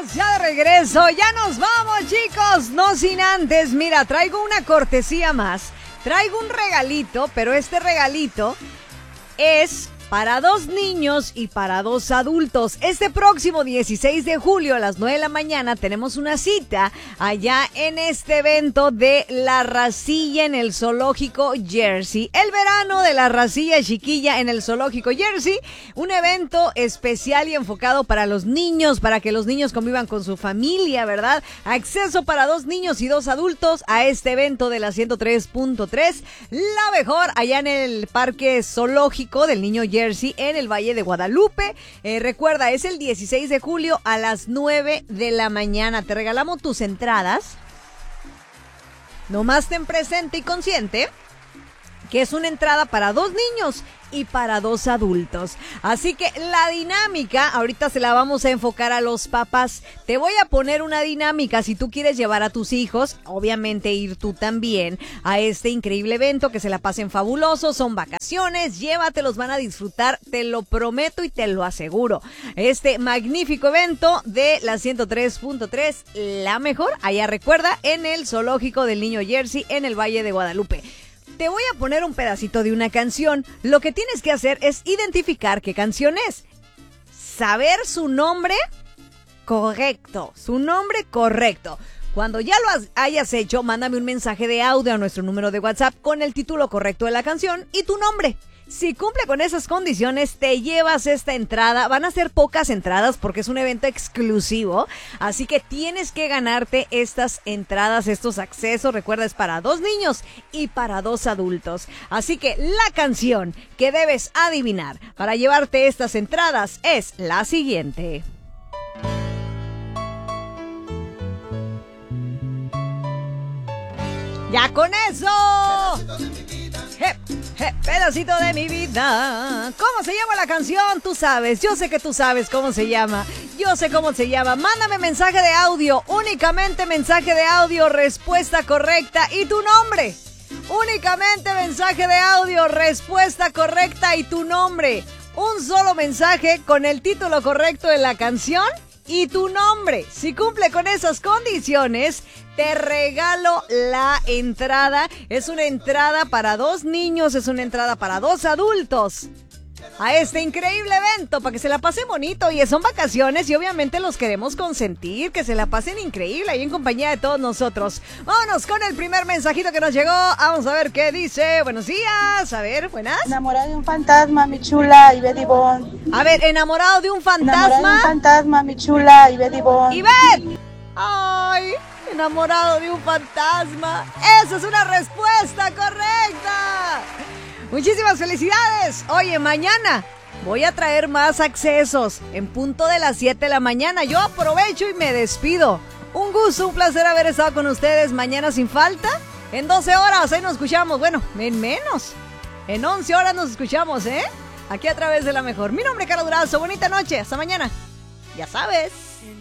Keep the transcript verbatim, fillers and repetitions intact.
estamos ya de regreso. Ya nos vamos, chicos. No sin antes, mira, traigo una cortesía más. Traigo un regalito, pero este regalito es para dos niños y para dos adultos. Este próximo dieciséis de julio a las nueve de la mañana tenemos una cita allá en este evento de La Racilla en el Zoológico Jersey. El verano de La Racilla Chiquilla en el Zoológico Jersey. Un evento especial y enfocado para los niños, para que los niños convivan con su familia, ¿verdad? Acceso para dos niños y dos adultos a este evento de la ciento tres punto tres. La mejor allá en el Parque Zoológico del Niño Jersey en el Valle de Guadalupe. Eh, recuerda, es el dieciséis de julio a las nueve de la mañana. Te regalamos tus entradas. Nomás ten presente y consciente que es una entrada para dos niños y para dos adultos. Así que la dinámica, ahorita se la vamos a enfocar a los papás. Te voy a poner una dinámica si tú quieres llevar a tus hijos, obviamente ir tú también a este increíble evento, que se la pasen fabuloso, son vacaciones, llévatelos, van a disfrutar, te lo prometo y te lo aseguro. Este magnífico evento de la ciento tres punto tres, la mejor, allá recuerda, en el Zoológico del Niño Jersey, en el Valle de Guadalupe. Te voy a poner un pedacito de una canción. Lo que tienes que hacer es identificar qué canción es. Saber su nombre correcto. Su nombre correcto. Cuando ya lo hayas hecho, mándame un mensaje de audio a nuestro número de WhatsApp con el título correcto de la canción y tu nombre. Si cumple con esas condiciones, te llevas esta entrada. Van a ser pocas entradas porque es un evento exclusivo. Así que tienes que ganarte estas entradas, estos accesos. Recuerda, es para dos niños y para dos adultos. Así que la canción que debes adivinar para llevarte estas entradas es la siguiente. ¡Ya con eso! Hey, hey, pedacito de mi vida. ¿Cómo se llama la canción? Tú sabes, yo sé que tú sabes cómo se llama. Yo sé cómo se llama. Mándame mensaje de audio, únicamente mensaje de audio, respuesta correcta y tu nombre. Únicamente mensaje de audio, respuesta correcta y tu nombre. Un solo mensaje con el título correcto de la canción y tu nombre. Si cumple con esas condiciones, te regalo la entrada. Es una entrada para dos niños, es una entrada para dos adultos a este increíble evento, para que se la pasen bonito. Y son vacaciones y obviamente los queremos consentir, que se la pasen increíble ahí en compañía de todos nosotros. Vámonos con el primer mensajito que nos llegó. Vamos a ver qué dice. Buenos días. A ver, buenas. Enamorado de un fantasma, mi chula, Ivette Ivonne. A ver, enamorado de un fantasma. Enamorado de un fantasma, mi chula, Ivette Ivonne. ¡Ivette! ¡Ay! Enamorado de un fantasma. Esa es una respuesta correcta. Muchísimas felicidades. Oye, mañana voy a traer más accesos en punto de las siete de la mañana. Yo aprovecho y me despido. Un gusto, un placer haber estado con ustedes. Mañana sin falta. En doce horas, ahí nos escuchamos. Bueno, en menos. En once horas nos escuchamos, ¿eh? Aquí a través de La Mejor. Mi nombre es Carla Durazo. Bonita noche. Hasta mañana. Ya sabes.